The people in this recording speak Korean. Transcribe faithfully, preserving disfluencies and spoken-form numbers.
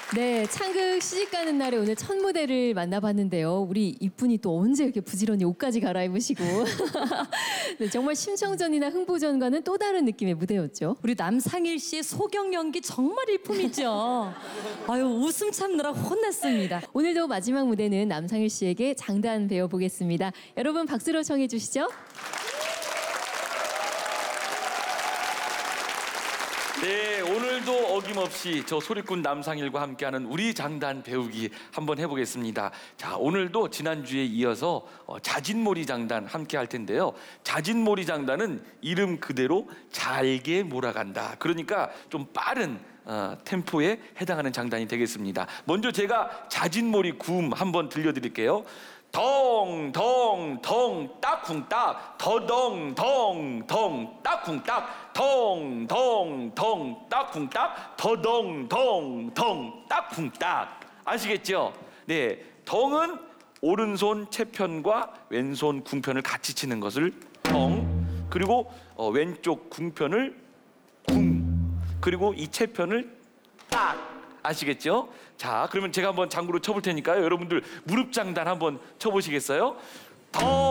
네, 창극 시집 가는 날에 오늘 첫 무대를 만나봤는데요. 우리 이쁜이 또 언제 이렇게 부지런히 옷까지 갈아입으시고 네, 정말 심청전이나 흥부전과는 또 다른 느낌의 무대였죠. 우리 남상일 씨의 소경 연기 정말 일품이죠. 아유, 웃음 참느라 혼났습니다. 오늘도 마지막 무대는 남상일 씨에게 장단 배워보겠습니다. 여러분 박수로 청해 주시죠. 네, 오늘도 어김없이 저 소리꾼 남상일과 함께하는 우리 장단 배우기 한번 해보겠습니다. 자, 오늘도 지난주에 이어서 어, 자진몰이 장단 함께 할 텐데요. 자진몰이 장단은 이름 그대로 잘게 몰아간다. 그러니까 좀 빠른 어, 템포에 해당하는 장단이 되겠습니다. 먼저 제가 자진몰이 구음 한번 들려드릴게요. 덩, 덩, 덩, 따쿵딱, 더덩, 덩, 덩, 따쿵딱, 덩, 덩, 덩, 따쿵딱, 더덩, 덩, 덩, 따쿵딱. 아시겠죠? 네, 덩은 오른손 채편과 왼손 궁편을 같이 치는 것을 덩, 그리고 어, 왼쪽 궁편을 궁, 그리고 이 채편을 딱. 아시겠죠? 자, 그러면 제가 한번 장구로 쳐볼 테니까요. 여러분들 무릎 장단 한번 쳐보시겠어요? 더